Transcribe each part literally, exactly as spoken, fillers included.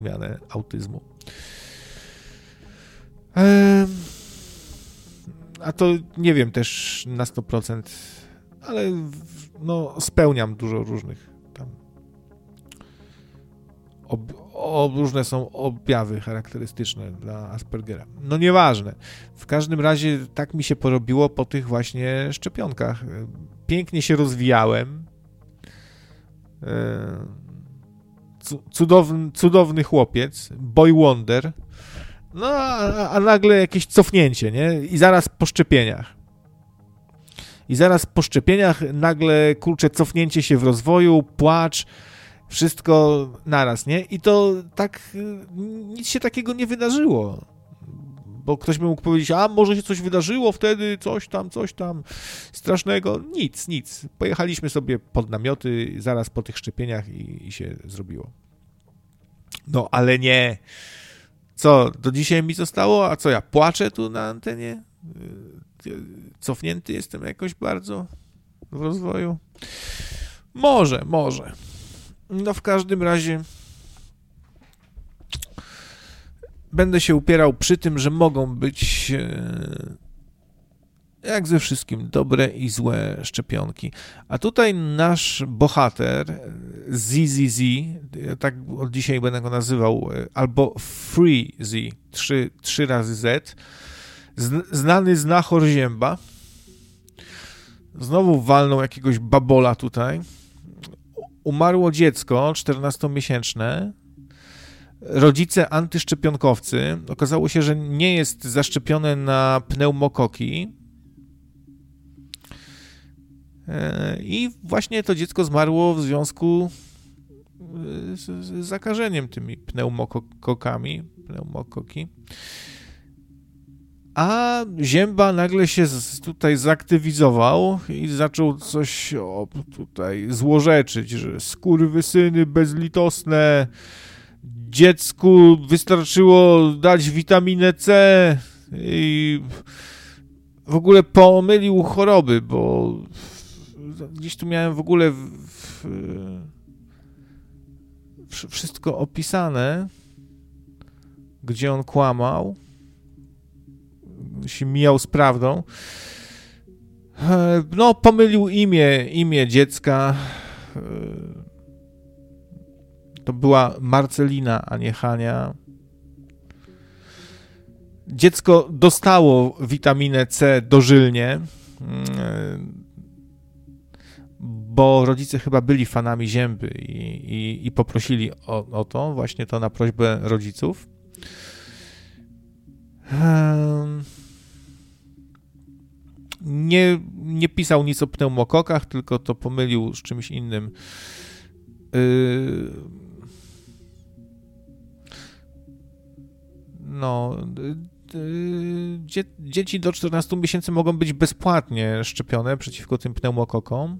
mianę autyzmu. Ehm, a to nie wiem też na sto procent, ale no, spełniam dużo różnych tam. Ob, ob, różne są objawy charakterystyczne dla Aspergera. No nieważne. W każdym razie tak mi się porobiło po tych właśnie szczepionkach. Pięknie się rozwijałem. Cudowny, cudowny chłopiec, boy wonder. No, a, a nagle jakieś cofnięcie, nie? I zaraz po szczepieniach. I zaraz po szczepieniach nagle, kurczę, cofnięcie się w rozwoju, płacz, wszystko naraz, nie? I to tak, nic się takiego nie wydarzyło. Bo ktoś by mógł powiedzieć, a może się coś wydarzyło wtedy, coś tam, coś tam strasznego. Nic, nic. Pojechaliśmy sobie pod namioty zaraz po tych szczepieniach i, i się zrobiło. No, ale nie. Co, do dzisiaj mi zostało? A co, ja płaczę tu na antenie? Cofnięty jestem jakoś bardzo w rozwoju? Może, może. No w każdym razie będę się upierał przy tym, że mogą być jak ze wszystkim dobre i złe szczepionki. A tutaj nasz bohater Z Z Z, tak od dzisiaj będę go nazywał, albo Free Z, trzy, trzy razy Z, znany znachor Zięba, znowu walnął jakiegoś babola tutaj. Umarło dziecko czternastomiesięczne, rodzice antyszczepionkowcy. Okazało się, że nie jest zaszczepione na pneumokoki i właśnie to dziecko zmarło w związku z, z zakażeniem tymi pneumokokami, pneumokoki. A Zięba nagle się tutaj zaktywizował i zaczął coś o, tutaj złorzeczyć, że skurwysyny bezlitosne, dziecku wystarczyło dać witaminę C i w ogóle pomylił choroby, bo gdzieś tu miałem w ogóle w, w, w, wszystko opisane, gdzie on kłamał, się mijał z prawdą. No, pomylił imię, imię dziecka. To była Marcelina, a nie Hania. Dziecko dostało witaminę C dożylnie, bo rodzice chyba byli fanami Zięby i, i, i poprosili o, o to, właśnie to na prośbę rodziców. Nie, nie pisał nic o pneumokokach, tylko to pomylił z czymś innym. No, dzie, dzieci do czternastu miesięcy mogą być bezpłatnie szczepione przeciwko tym pneumokokom.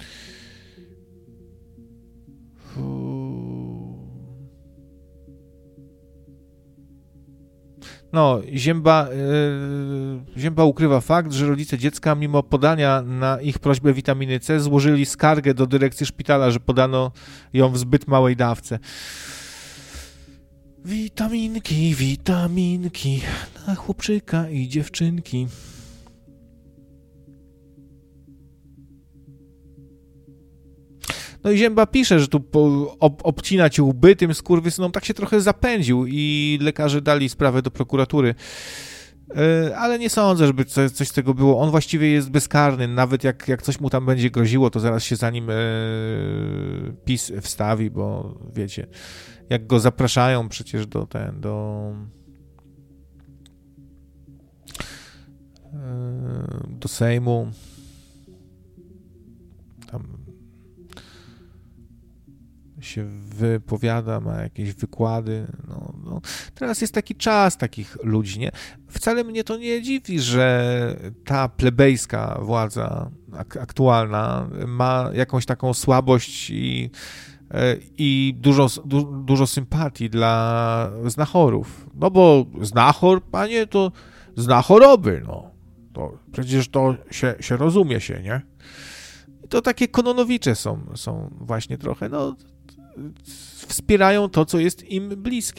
No, Zięba, yy, Zięba ukrywa fakt, że rodzice dziecka, mimo podania na ich prośbę witaminy C, złożyli skargę do dyrekcji szpitala, że podano ją w zbyt małej dawce. Witaminki, witaminki na chłopczyka i dziewczynki. No i Zięba pisze, że tu po, ob, obcinać łby tym skurwysynom, tak się trochę zapędził i lekarze dali sprawę do prokuratury. Yy, ale nie sądzę, żeby coś, coś z tego było. On właściwie jest bezkarny. Nawet jak, jak coś mu tam będzie groziło, to zaraz się za nim yy, PiS wstawi, bo wiecie, jak go zapraszają przecież do ten, do yy, do Sejmu, tam się wypowiada, ma jakieś wykłady. No, no. Teraz jest taki czas takich ludzi, nie? Wcale mnie to nie dziwi, że ta plebejska władza ak- aktualna ma jakąś taką słabość i, i dużo, du, dużo sympatii dla znachorów. No bo znachor, panie, to zna choroby, no. To przecież to się, się rozumie się, nie? I to takie kononowicze są, są właśnie trochę, no wspierają to, co jest im bliskie.